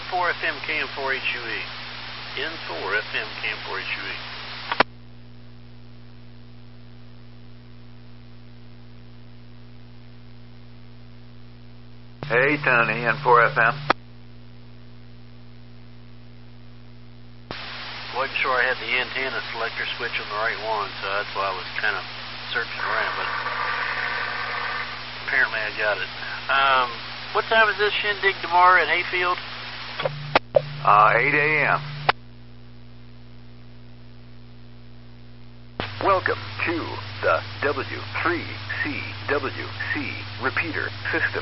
N4FM KM4HUE. N4FM KM4HUE. Hey, Tony, N4FM. Wasn't sure I had the antenna selector switch on the right one, so that's why I was kind of searching around, but apparently I got it. What time is this shindig tomorrow at Hayfield? 8 a.m. Welcome to the W3CWC repeater system.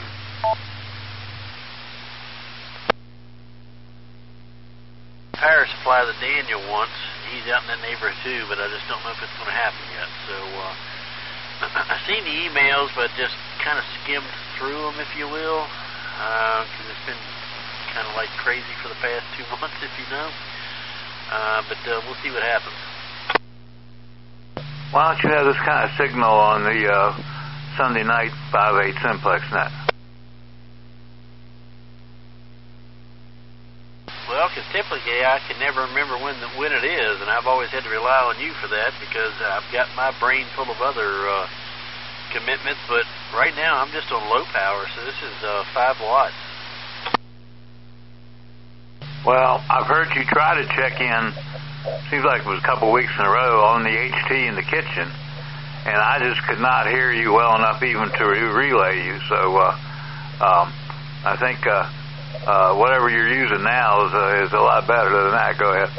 Power supply that Daniel wants. He's out in that neighborhood too, but I just don't know if it's going to happen yet. So I've seen the emails, but just kind of skimmed through them, if you will, because it's been kind of like crazy for the past 2 months, if you know. But we'll see what happens. Why don't you have this kind of signal on the Sunday night 5/8 simplex net? Well, because typically I can never remember when it is, and I've always had to rely on you for that because I've got my brain full of other commitments. But right now I'm just on low power, so this is 5 watts. Well, I've heard you try to check in, seems like it was a couple weeks in a row, on the HT in the kitchen, and I just could not hear you well enough even to relay you. So I think whatever you're using now is a lot better than that. Go ahead.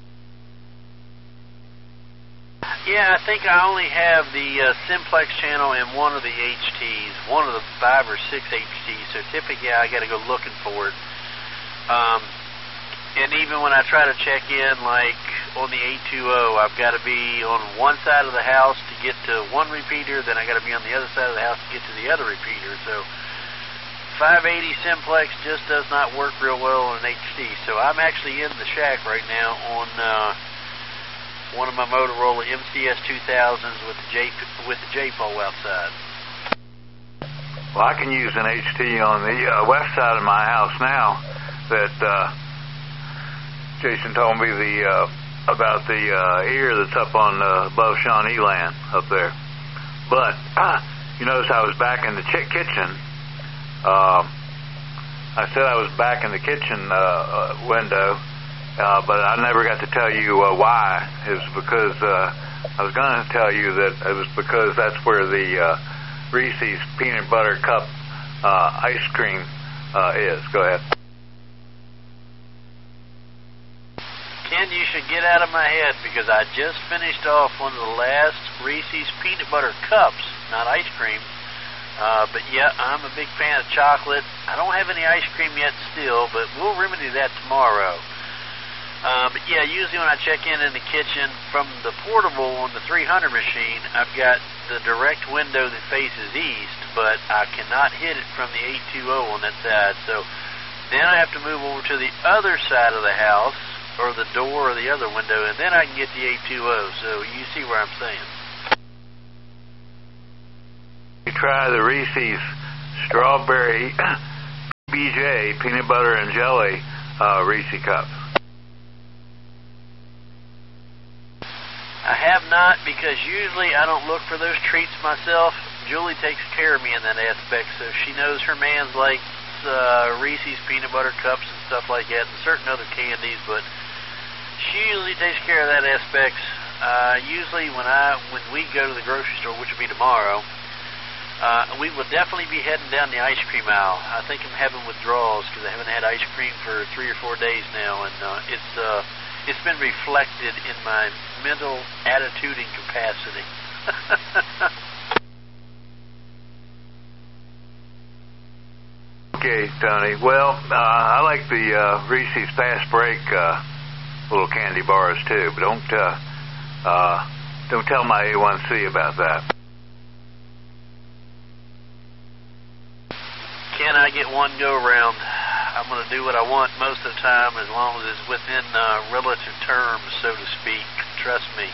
Yeah, I think I only have the simplex channel in one of the HTs, one of the 5 or 6 HTs, so typically I got to go looking for it. And even when I try to check in, like on the 820, I've got to be on one side of the house to get to one repeater, then I got to be on the other side of the house to get to the other repeater. So 580 simplex just does not work real well on an HT. So I'm actually in the shack right now on one of my Motorola MCS 2000s with the J pole outside. Well, I can use an HT on the west side of my house now that Jason told me about the ear that's up on above Shawnee Land up there. But you notice I was back in the kitchen. I said I was back in the kitchen window, but I never got to tell you why. It was because I was going to tell you that it was because that's where the Reese's peanut butter cup ice cream is. Go ahead. Ken, you should get out of my head because I just finished off one of the last Reese's peanut butter cups, not ice cream. But yeah, I'm a big fan of chocolate. I don't have any ice cream yet still, but we'll remedy that tomorrow. But yeah, usually when I check in the kitchen from the portable on the 300 machine, I've got the direct window that faces east, but I cannot hit it from the 820 on that side. So then I have to move over to the other side of the house, or the door or the other window, and then I can get the 820. So you see where I'm saying. You try the Reese's strawberry BJ peanut butter and jelly Reese cups. I have not, because usually I don't look for those treats myself. Julie takes care of me in that aspect, so she knows her man's likes Reese's peanut butter cups and stuff like that, and certain other candies, but she usually takes care of that aspect. Usually when we go to the grocery store, which will be tomorrow, we will definitely be heading down the ice cream aisle. I think I'm having withdrawals because I haven't had ice cream for 3 or 4 days now, and it's been reflected in my mental attitude and capacity. Okay, Tony. Well, I like the Reese's Fast Break little candy bars too, but don't tell my A1C about that. Can I get one go around? I'm going to do what I want most of the time as long as it's within relative terms, so to speak. Trust me.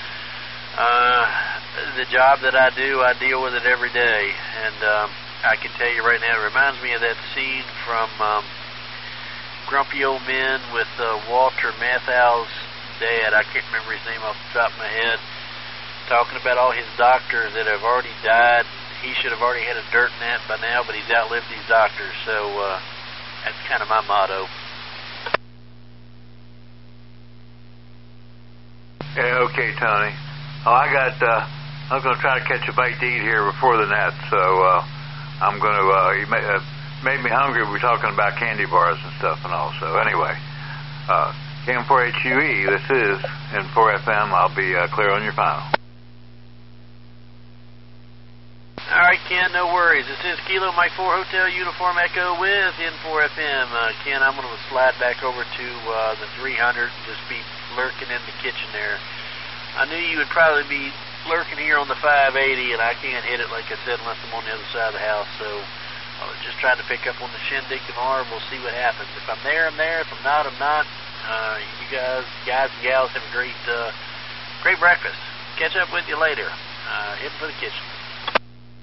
The job that I do, I deal with it every day, and I can tell you right now, it reminds me of that scene from Grumpy Old Men with Walter Matthau's dad. I can't remember his name off the top of my head. Talking about all his doctors that have already died. He should have already had a dirt nap by now, but he's outlived these doctors. So that's kind of my motto. Yeah, okay, Tony. Oh, I was going to try to catch a bite to eat here before the net, so I'm going to, you made me hungry. We're talking about candy bars and stuff and all. So anyway, KM4HUE, this is N4FM. I'll be clear on your final. All right, Ken, no worries. This is Kilo Mike 4 Hotel Uniform Echo with N4FM. Ken, I'm going to slide back over to the 300 and just be lurking in the kitchen there. I knew you would probably be lurking here on the 580, and I can't hit it, like I said, unless I'm on the other side of the house. So I was just trying to pick up on the shindig tomorrow, and we'll see what happens. If I'm there, I'm there. If I'm not, I'm not. You guys and gals have a great breakfast. Catch up with you later. Heading for the kitchen.